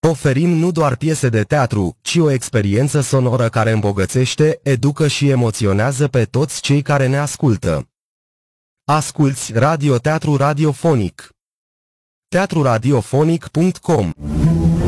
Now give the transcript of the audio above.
Oferim nu doar piese de teatru, ci o experiență sonoră care îmbogățește, educă și emoționează pe toți cei care ne ascultă. Asculți radioteatru radiofonic. teatruradiofonic.com